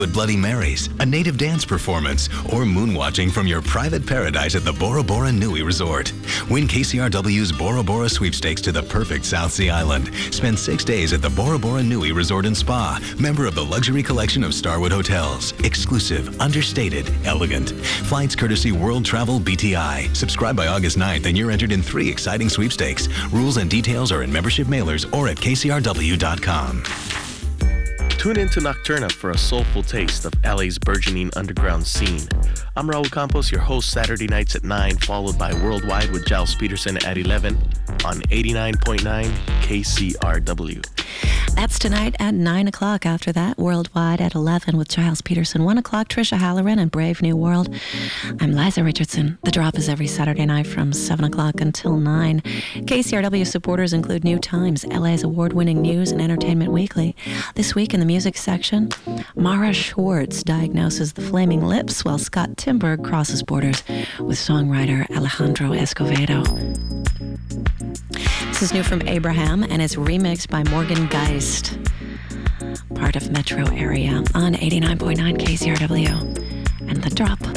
with Bloody Marys, a native dance performance, or moonwatching from your private paradise at the Bora Bora Nui Resort. Win KCRW's Bora Bora sweepstakes to the perfect South Sea Island. Spend 6 days at the Bora Bora Nui Resort and Spa, member of the luxury collection of Starwood Hotels. Exclusive, understated, elegant. Flights courtesy World Travel BTI. Subscribe by August 9th and you're entered in 3 exciting sweepstakes. Rules and details are in membership mailers or at kcrw.com. Tune in to Nocturna for a soulful taste of LA's burgeoning underground scene. I'm Raul Campos, your host Saturday nights at 9, followed by Worldwide with Giles Peterson at 11 on 89.9 KCRW. That's tonight at 9 o'clock. After that, Worldwide at 11 with Giles Peterson. 1 o'clock, Trisha Halloran and Brave New World. I'm Liza Richardson. The Drop is every Saturday night from 7 o'clock until 9. KCRW supporters include New Times, LA's award-winning news and entertainment weekly. This week in the music section, Mara Schwartz diagnoses the Flaming Lips while Scott Timberg crosses borders with songwriter Alejandro Escovedo. This is new from Abraham and is remixed by Morgan Geist, part of Metro Area on 89.9 KCRW and The Drop.